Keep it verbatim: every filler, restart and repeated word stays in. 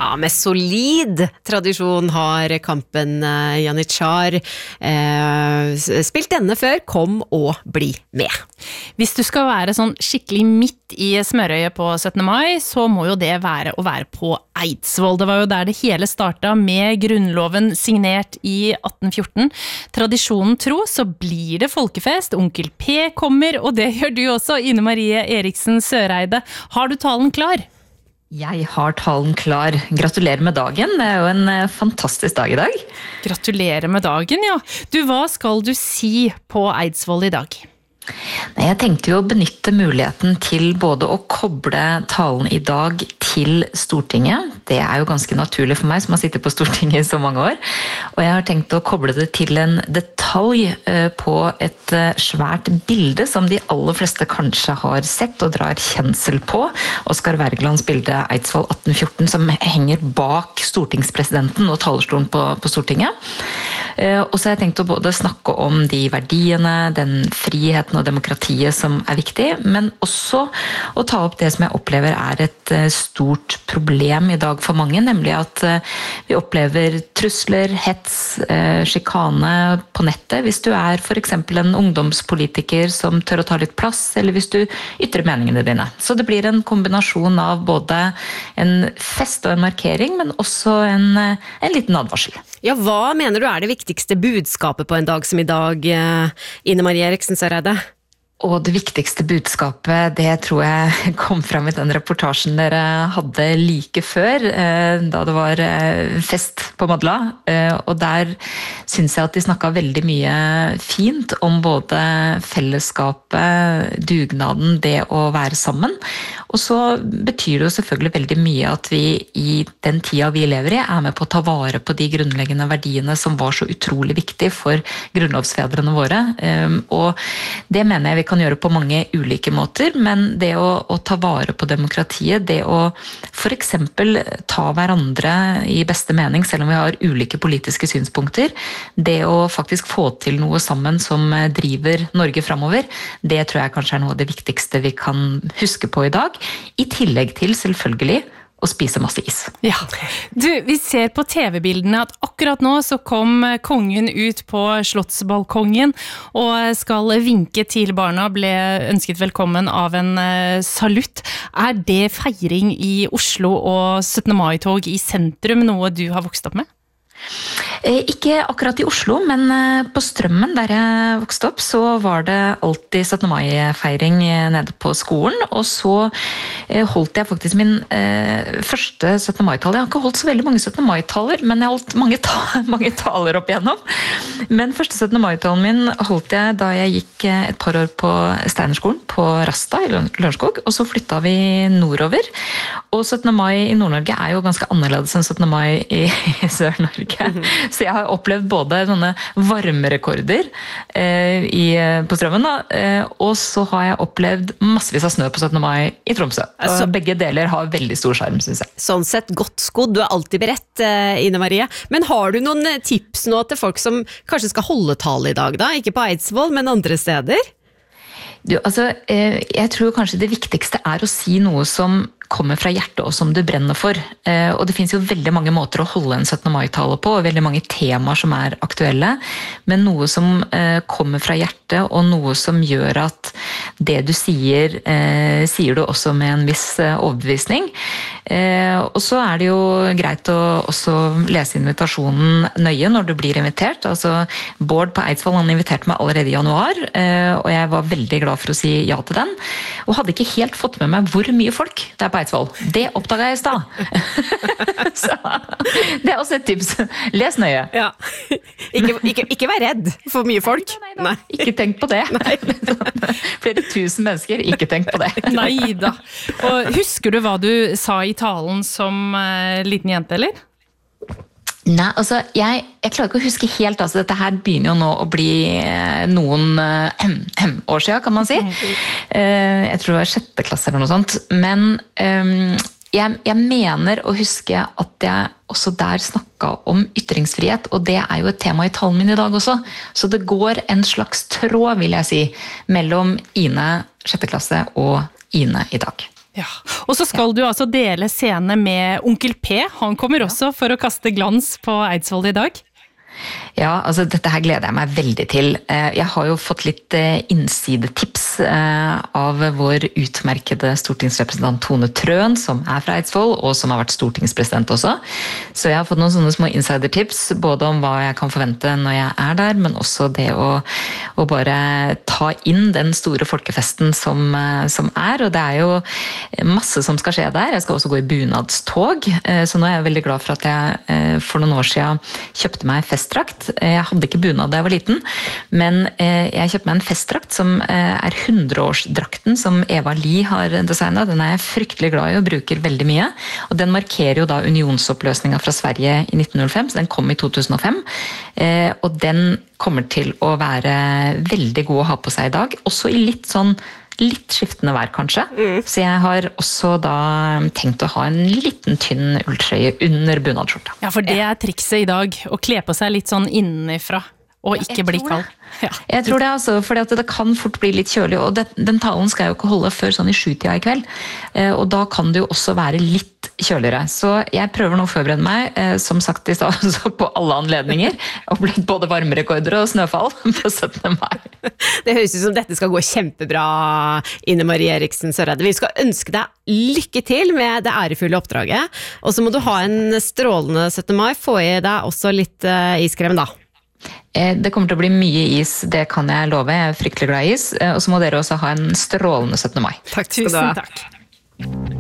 Ja, med solid tradisjon har kampen uh, Janitsjar uh, spilt denne før. Kom og bli med. Hvis du skal være sånn skikkelig midt i smørøyet på syttende mai, så må jo det være å være på Eidsvoll. Det var jo der det hele startet med grunnloven signert i atten fjorten. Tradisjonen tro, så blir det folkefest. Onkel P kommer, og det gjør du også, Ine Marie Eriksen Søreide. Har du talen klar? Jeg har talen klar. Gratulerer med dagen. Det er jo en fantastisk dag i dag. Gratulerer med dagen, ja. Du, hva skal du si på Eidsvoll i dag? Nei, jeg tenkte jo å benytte muligheten til både å koble talen i dag til Stortinget. Det er jo ganske naturlig for meg som har sittet på Stortinget i så mange år. Og jeg har tenkt å koble det til en detalj på et svært bilde som de aller fleste kanskje har sett og drar kjensel på. Oskar Wergelands bilde Eidsvoll atten fjorten som henger bak stortingspresidenten og talerstolen på, på Stortinget. Og så har jeg tenkt å både snakke om de verdiene, den friheten og demokratiet som er viktig, men også å ta opp det som jeg opplever er et stort problem i dag for mange, nemlig at vi opplever trusler, hets, skikane på nettet, hvis du er for eksempel en ungdomspolitiker som tør å ta litt plass, eller hvis du ytrer meningene dine. Så det blir en kombinasjon av både en fest og en markering, men også en, en liten advarsel. Ja, hva mener du er det viktigste budskapet på en dag som i dag, Ine Marie Eriksen Søreide? Og det viktigste budskapet, det tror jeg kom fram i den reportasjen dere hadde like før, da det var fest på Madla. Og der synes jeg at de snakket veldig mye fint om både fellesskapet, dugnaden, det å være sammen. Og så betyr det jo selvfølgelig veldig mye at vi i den tida vi lever i er med på å ta vare på de grunnleggende verdiene som var så utrolig viktig for grunnlovsfedrene våre. Og det mener jeg vi kan gjøre på mange ulike måter, men det å, å ta vare på demokratiet, det å for eksempel ta hverandre i beste mening, selv om vi har ulike politiske synspunkter, det å faktisk få til noe sammen som driver Norge fremover, det tror jeg kanskje er noe av det viktigste vi kan huske på i dag, i tillegg til selvfølgelig å spise masse is. Ja, du, vi ser på T V-bildene at akkurat nå så kom kongen ut på slottsbalkongen og skal vinke til barna, ble ønsket velkommen av en salutt. Er det feiring i Oslo og syttende mai-tog i sentrum noe du har vokst opp med? Ikke akkurat i Oslo, men på Strømmen, der jeg vokste opp, så var det alltid syttende mai-feiring nede på skolen, og så holdt jeg faktisk min eh, første syttende mai-tale. Jeg har ikke holdt så veldig mange syttende mai-taler, men jeg har holdt mange, ta- mange taler opp igjennom. Men første syttende mai-talen min holdt jeg da jeg gikk et par år på Steinerskolen på Rasta i Lørenskog, og så flyttet vi nordover. Og syttende mai i Nord-Norge er jo ganske annerledes enn syttende mai i Sør-Norge. Så jeg har opplevd både sånne varmerekorder eh, i, på Strømmen, da, eh, og så har jeg opplevd massevis av snø på syttende mai i Tromsø. Altså, begge deler har veldig stor skjerm, synes jeg. Sånn sett godt skodd, du er alltid beredt, Ine Marie. Men har du noen tips nå til folk som kanskje skal holde tale i dag da? Ikke på Eidsvoll, men andre steder? Du, altså, eh, jeg tror kanskje det viktigste er å si noe som kommer fra hjertet og som du brenner for. Eh, og det finnes jo veldig mange måter å holde en syttende mai-tale på, og veldig mange temaer som er aktuelle, men noe som eh, kommer fra hjertet, og noe som gjør at det du sier, eh, sier du også med en viss eh, overbevisning. Eh, og så er det jo greit å også lese invitasjonen nøye når du blir invitert. Altså, Bård på Eidsvoll, han inviterte meg allerede i januar, eh, og jeg var veldig glad for å si ja til den, og hadde ikke helt fått med meg hvor mye folk det er på Eidsvoll. Det oppdaget jeg i stad. Så det er også et tips. Les nøye. Ja. Ikke, ikke, ikke vær redd for mye folk. Nei, nei, nei. Ikke tenk på det. Flere tusen mennesker, ikke tenk på det. Nei da. Og husker du hva du sa i talen som uh, liten jente, eller? Nei, altså, jeg, jeg klarer ikke å huske helt, altså, dette her begynner jo nå å bli noen uh, år siden, kan man si. Uh, jeg tror det var sjette klasse eller noe sånt, men um, jeg, jeg mener å huske at jeg også der snakket om ytringsfrihet, og det er jo et tema i talen min i dag også, så det går en slags tråd, vil jeg si, mellom Ine sjette klasse og Ine i dag. Ja, og så skal du altså dele scene med Onkel P. Han kommer også for å kaste glans på Eidsvoll i dag. Ja, altså dette her gleder jeg meg veldig til. Jeg har jo fått litt innsidetips av vår utmerkede stortingsrepresentant Tone Trøen, som er fra Eidsvoll, og som har vært stortingspresident også. Så jeg har fått noen sånne små insidertips, både om hva jeg kan forvente når jeg er der, men også det å, å bare ta inn den store folkefesten som, som er. Og det er jo masse som skal skje der. Jeg skal også gå i bunadstog, så nå er jeg veldig glad for at jeg for noen år siden kjøpte meg fest festdrakt. Jeg hadde ikke bunad da jeg var liten, men jeg kjøpte meg en festdrakt som er hundreårsdrakten som Eva Lie har designet. Den er jeg fryktelig glad i og bruker veldig mye. Og den markerer jo da unionsoppløsninga fra Sverige i nitten null fem, så den kom i to tusen og fem. Og den kommer til å være veldig god å ha på seg i dag, også i litt sånn litt skiftende vær, kanskje. Mm. Så jeg har også da tenkt å ha en liten tynn ulltrøye under bunadskjorta. Ja, for det er trikset i dag, å kle på seg litt sånn innenfra, og ikke bli kald. Ja. Jeg tror det, altså, for det kan fort bli litt kjølig, og det, den talen skal jeg jo ikke holde før sånn i sjutida i kveld, og da kan det jo også være litt kjøligere. Så jeg prøver nå å forberede meg, som sagt i stad, på alle anledninger, og blitt både varmerekorder og snøfall på syttende mai. Det høres ut som dette skal gå kjempebra, Ine Marie Eriksen Søreide. Vi skal ønske deg lykke til med det ærefulle oppdraget, og så må du ha en strålende syttende mai, få i deg også litt uh, iskrem da. Det kommer til å bli mye is, det kan jeg love. Jeg er fryktelig glad i is. Og så må dere også ha en strålende syttende mai. Takk skal du ha. Tusen takk.